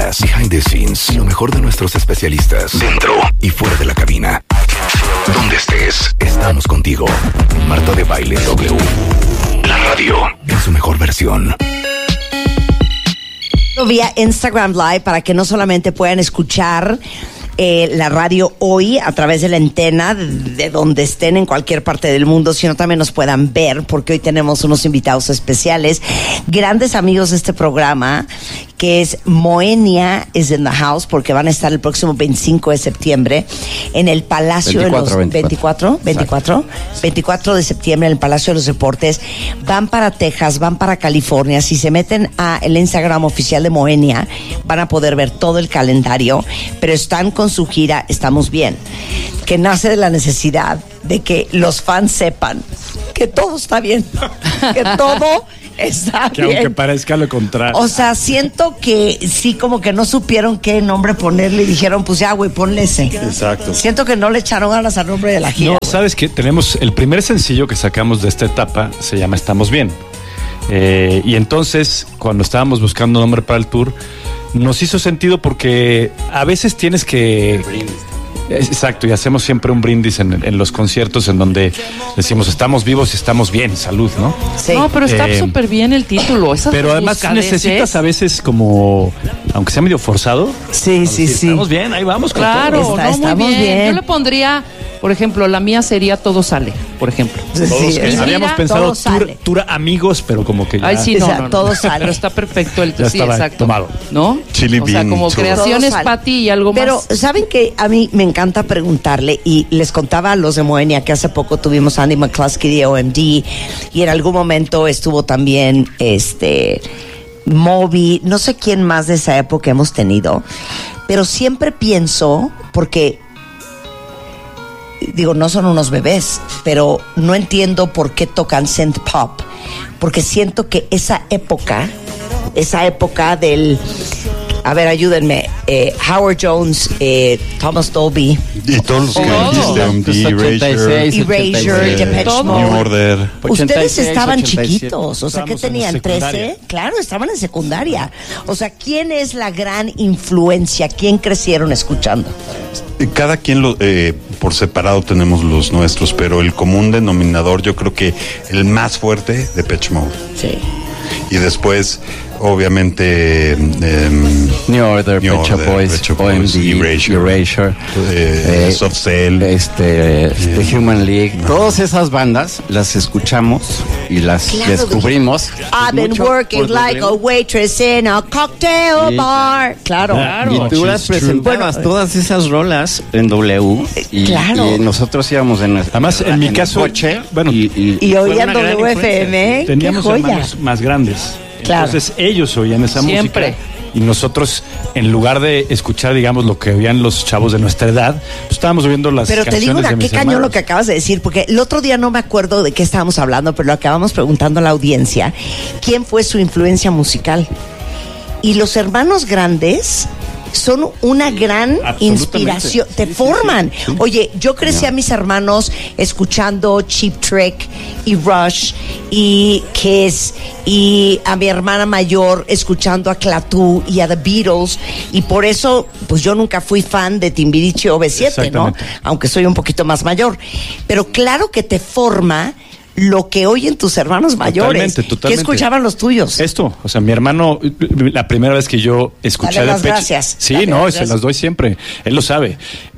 noticias, behind the scenes y lo mejor de nuestros especialistas, dentro y fuera de la cabina. Donde estés, estamos contigo. Marta de Baile W. La radio en su mejor versión. Vía Instagram Live para que no solamente puedan escuchar la radio hoy a través de la antena de donde estén en cualquier parte del mundo, sino también nos puedan ver, porque hoy tenemos unos invitados especiales, grandes amigos de este programa, que es Moenia is in the house, porque van a estar el próximo 25 de septiembre en el Palacio 24 de septiembre en el Palacio de los Deportes. Van para Texas, van para California. Si se meten a el Instagram oficial de Moenia, van a poder ver todo el calendario, pero están con su gira Estamos Bien, que nace de la necesidad de que los fans sepan que todo está bien, que todo está que bien. Aunque parezca lo contrario. O sea, siento que sí, como que no supieron qué nombre ponerle y dijeron, pues ya, güey, ponle ese. Exacto. Siento que no le echaron ganas al nombre de la gira. No, sabes que tenemos el primer sencillo que sacamos de esta etapa, se llama Estamos Bien. Y entonces, cuando estábamos buscando nombre para el tour, nos hizo sentido porque a veces tienes que... Exacto, y hacemos siempre un brindis en los conciertos en donde decimos estamos vivos y estamos bien, salud, ¿no? Sí. No, pero está súper bien el título. Pero además necesitas a veces como, aunque sea medio forzado. Sí. Estamos bien, ahí vamos con claro, todo. Estamos bien. Yo le pondría, por ejemplo, la mía sería Todo Sale, por ejemplo. Sí, habíamos pensado tour amigos, pero como que ya... Ay, sí, no. Todo sale. Pero está perfecto el ya sí, estaba exacto. tomado. ¿No? Chili o sea, bean como tour. creaciones Pati y algo más. Pero, ¿saben qué? A mí me encanta preguntarle, y les contaba a los de Moenia que hace poco tuvimos a Andy McCluskey de OMD, y en algún momento estuvo también Moby, no sé quién más de esa época hemos tenido, pero siempre pienso, porque digo, no son unos bebés, pero no entiendo por qué tocan synth pop, porque siento que esa época del... A ver, ayúdenme. Howard Jones, Thomas Dolby. Y todos los que dijiste, Erasure, Depeche Todo. Mode. New Order. Ustedes estaban 87. chiquitos, o sea, ¿qué Estábamos en tenían? la secundaria. ¿13? Claro, estaban en secundaria. O sea, ¿quién es la gran influencia? ¿Quién crecieron escuchando? Cada quien por separado tenemos los nuestros, pero el común denominador, yo creo que el más fuerte, Depeche Mode. Sí. Y después, obviamente, New Order, Pet Shop Boys, OMD, Erasure, Soft Cell, The Human League. Todas esas bandas las escuchamos y las descubrimos. I've been mucho working por like a W. waitress in a cocktail Sí. bar. Claro. Y tú las presentabas todas esas rolas en W y, Claro. y nosotros íbamos en nuestro Además, en mi caso, coche bueno, Y fue oían una gran WFM, teníamos qué joya. hermanos más grandes. Claro. Entonces ellos oían esa Siempre. música y nosotros, en lugar de escuchar, digamos, lo que oían los chavos de nuestra edad, pues estábamos oyendo las Pero te canciones digo, de qué mis cañón hermanos. lo que acabas de decir, porque el otro día no me acuerdo de qué estábamos hablando, pero lo acabamos preguntando a la audiencia, ¿quién fue su influencia musical? Y los hermanos grandes son una gran Absolutamente. inspiración, te forman. Oye, yo crecí a mis hermanos escuchando Cheap Trick y Rush y Kiss, y a mi hermana mayor escuchando a Clatú y a The Beatles, y por eso pues yo nunca fui fan de Timbiriche o B7, ¿no? Exactamente. Aunque soy un poquito más mayor. Pero claro que te forma lo que oyen tus hermanos mayores. Totalmente. ¿Qué escuchaban los tuyos? Esto, o sea, mi hermano, la primera vez que yo escuché Dale las Depeche, gracias. sí, Dale no, las se gracias. las doy siempre. Él lo sabe.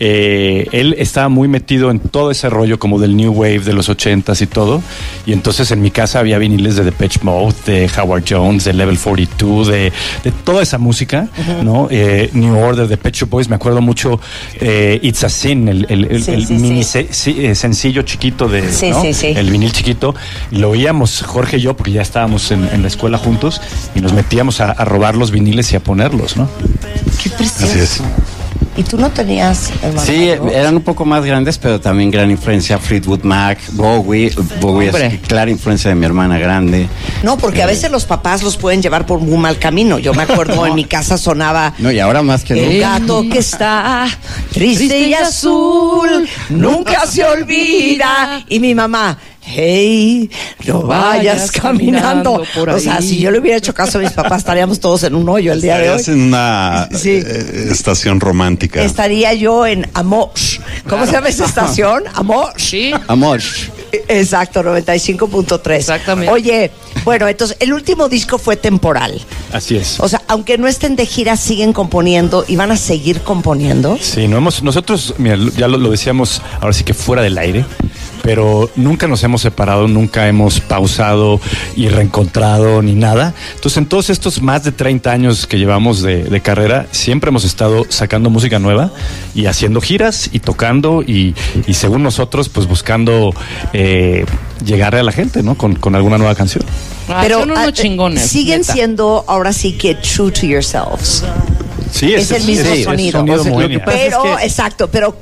Él estaba muy metido en todo ese rollo como del New Wave de los 80s y todo. Y entonces en mi casa había viniles de Depeche Mode, de Howard Jones, de Level 42, de toda esa música, ¿no? New Order, de Pet Shop Boys. Me acuerdo mucho It's a Sin, el Sí, mini sencillo chiquito de, Sí, ¿no? sí, sí. El vinil chiquito. Y lo oíamos Jorge y yo, porque ya estábamos en la escuela juntos, y nos metíamos a robar los viniles y a ponerlos, ¿no? Qué precioso. Así es. ¿Y tú no tenías hermanos? Sí, eran un poco más grandes, pero también gran influencia Fleetwood Mac, Bowie es clara influencia de mi hermana grande. No, porque a veces los papás los pueden llevar por muy mal camino. Yo me acuerdo en mi casa sonaba No, y ahora más que el nunca. gato que está triste y azul, nunca se olvida. Y mi mamá, hey, no vayas caminando. por ahí. O sea, si yo le hubiera hecho caso a mis papás, estaríamos todos en un hoyo el día de hoy. Estarías en una estación romántica. Estaría yo en Amor. ¿Cómo se llama esa estación? Amor. Sí. Amor. Exacto, 95.3. Exactamente. Oye, bueno, entonces el último disco fue temporal. Así es. O sea, aunque no estén de gira, siguen componiendo y van a seguir componiendo. Sí, nosotros, mira, ya lo decíamos ahora sí que fuera del aire, pero nunca nos hemos separado, nunca hemos pausado y reencontrado ni nada. Entonces, en todos estos más de 30 años que llevamos de carrera, siempre hemos estado sacando música nueva y haciendo giras y tocando y según nosotros, pues buscando llegarle a la gente, ¿no? Con alguna nueva canción. Pero son unos chingones. siguen neta. siendo ahora sí que true to yourselves. Sí, Es el mismo sonido. O sea, Bohemia. Pero, exacto, pero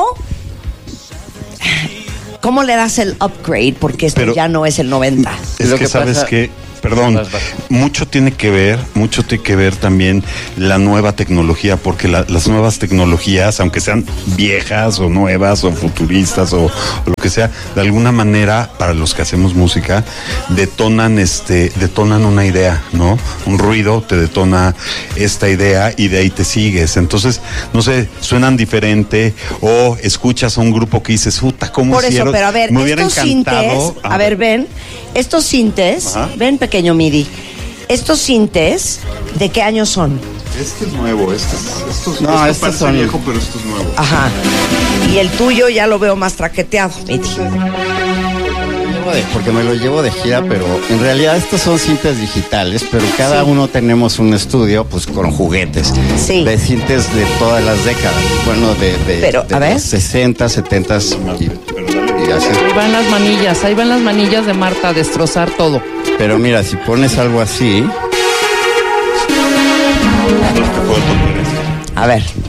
¿cómo le das el upgrade? Porque esto Pero- ya no es el 90. Es Lo que que sabes pasa- que, perdón, mucho tiene que ver también la nueva tecnología, porque las nuevas tecnologías, aunque sean viejas o nuevas o futuristas o lo que sea, de alguna manera, para los que hacemos música, detonan una idea, ¿no? Un ruido te detona esta idea y de ahí te sigues. Entonces, no sé, suenan diferente o escuchas a un grupo que dices, puta, ¿cómo Por eso, hicieron? pero a ver, Me hubiera estos encantado. sintes, a ver, ven, estos sintes, Ajá. ven pequeño MIDI, estos sintes, ¿de qué años son? Este es nuevo, No, estos son viejo, pero esto es nuevo. Ajá. Y el tuyo ya lo veo más traqueteado, MIDI. Porque me lo llevo de gira, pero en realidad estos son sintes digitales, pero cada uno tenemos un estudio pues con juguetes. Sí. De sintes de todas las décadas. Bueno, Pero, de a ver. los 60, 70 y así. Ahí van las manillas de Marta a destrozar todo. Pero mira, si pones algo así, A ver.